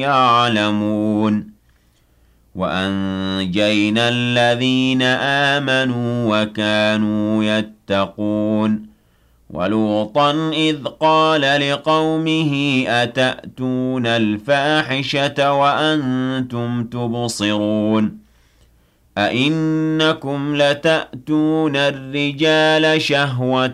يعلمون وأنجينا الذين آمنوا وكانوا يتقون ولوطا إذ قال لقومه أتأتون الفاحشة وأنتم تبصرون أئنكم لتأتون الرجال شهوة